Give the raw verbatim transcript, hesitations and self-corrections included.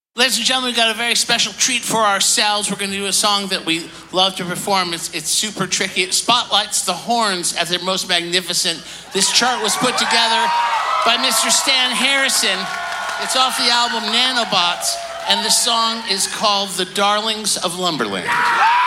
Ladies and gentlemen, we've got a very special treat for ourselves. We're going to do a song that we love to perform. It's, it's super tricky. It spotlights the horns at their most magnificent. This chart was put together by Mister Stan Harrison. It's off the album Nanobots, and the song is called The Darlings of Lumberland.